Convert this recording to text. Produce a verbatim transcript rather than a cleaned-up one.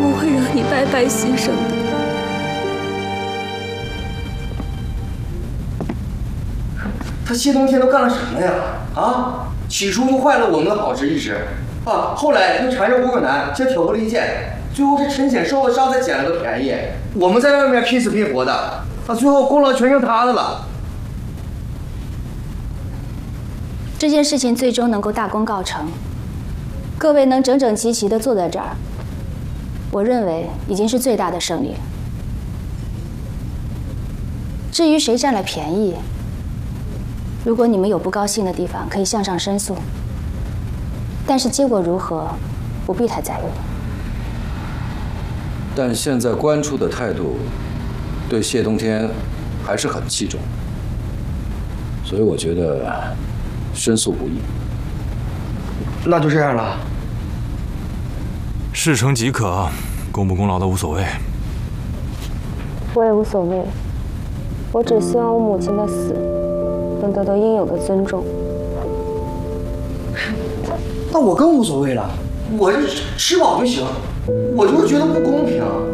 不会让你白白牺牲的。 他谢东天都干了什么呀？啊，起初就坏了我们的好事一时，啊，后来又缠着吴可南，先挑拨离间，最后是陈显受了伤才捡了个便宜。我们在外面拼死拼活的，到最后功劳全成他的了。 这件事情最终能够大功告成，各位能整整齐齐地坐在这儿，我认为已经是最大的胜利。至于谁占了便宜，如果你们有不高兴的地方，可以向上申诉。但是结果如何，不必太在意。 但现在官处的态度，对谢东天还是很器重，所以我觉得申诉不易。 那就这样了。 事成即可，功不功劳都无所谓。 我也无所谓，我只希望我母亲的死能得到应有的尊重。 那我更无所谓了，我这吃饱就行。我就是觉得不公平。